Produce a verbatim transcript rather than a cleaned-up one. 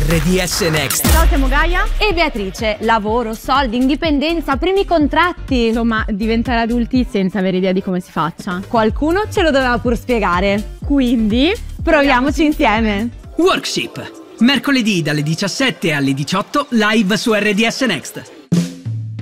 R D S Next. Ciao, siamo Gaia e Beatrice. Lavoro, soldi, indipendenza, primi contratti. Insomma, diventare adulti senza avere idea di come si faccia. Qualcuno ce lo doveva pur spiegare. Quindi, proviamoci insieme. Workship. Mercoledì dalle diciassette alle diciotto live su R D S Next.